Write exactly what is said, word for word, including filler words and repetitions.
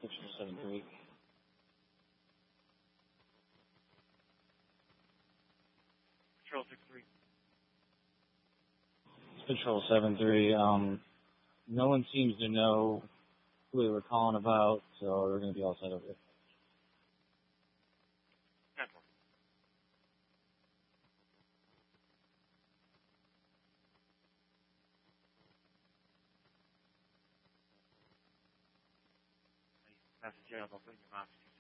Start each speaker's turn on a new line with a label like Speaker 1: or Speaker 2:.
Speaker 1: Control seven three.
Speaker 2: Control six three.
Speaker 1: Control seven three. Um, no one seems to know who they were calling about, so we're going to be all set over here.
Speaker 2: ten four. Message out, I'll put in your mouth.